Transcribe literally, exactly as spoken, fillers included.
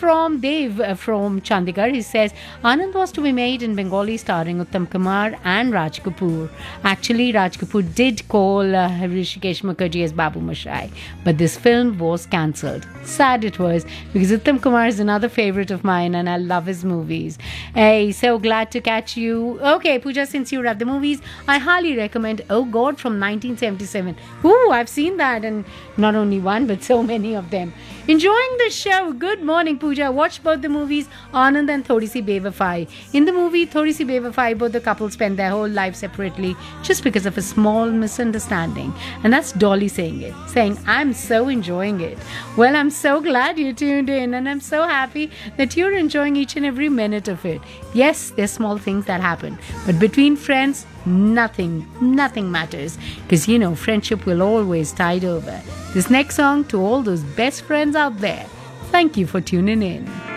from Dev uh, from Chandigarh. He says Anand was to be made in Bengali starring Uttam Kumar and Raj Kapoor. Actually, Raj Kapoor did call uh, Rishikesh Mukherjee as Babu Mashai, but this film was cancelled. Sad it was, because Uttam Kumar is another favorite of mine and I love his movies. Hey, so glad to catch you. Okay, Pooja, since you love the movies, I highly recommend Oh God from nineteen seventy-seven. Ooh, I've seen that, and not only one, but so many of them. Enjoying the show. Good morning, Pooja. Watched both the movies, Anand and Thodi Si Bevafai. In the movie Thodi Si Bevafai, both the couple spend their whole life separately just because of a small misunderstanding. And that's Dolly saying it, saying, I'm so enjoying it. Well, I'm so glad you tuned in, and I'm so happy that you're enjoying each and every minute of it. Yes, there's small things that happen, but between friends, nothing, nothing matters, because you know, friendship will always tide over. This next song to all those best friends out there. Thank you for tuning in.